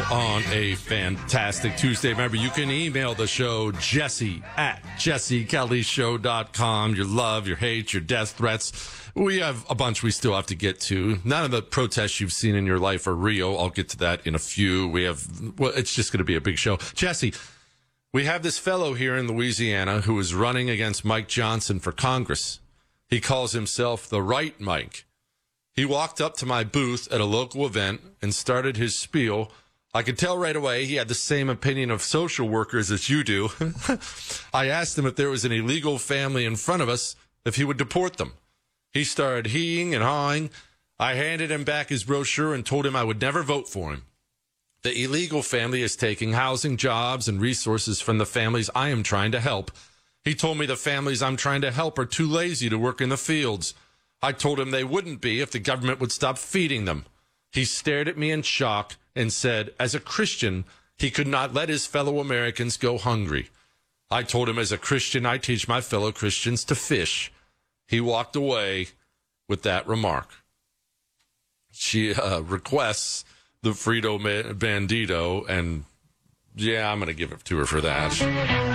on a fantastic Tuesday. Remember, you can email the show, Jesse at jessekellyshow.com. Your love, your hate, your death threats. We have a bunch we still have to get to. None of the protests you've seen in your life are real. I'll get to that in a few. It's just going to be a big show. Jesse, we have this fellow here in Louisiana who is running against Mike Johnson for Congress. He calls himself the Right Mike. He walked up to my booth at a local event and started his spiel. I could tell right away he had the same opinion of social workers as you do. I asked him if there was an illegal family in front of us, if he would deport them. He started heeing and hawing. I handed him back his brochure and told him I would never vote for him. The illegal family is taking housing, jobs, and resources from the families I am trying to help. He told me the families I'm trying to help are too lazy to work in the fields. I told him they wouldn't be if the government would stop feeding them. He stared at me in shock and said, as a Christian, he could not let his fellow Americans go hungry. I told him, as a Christian, I teach my fellow Christians to fish. He walked away with that remark. She requests the Frito Bandito, and yeah, I'm going to give it to her for that.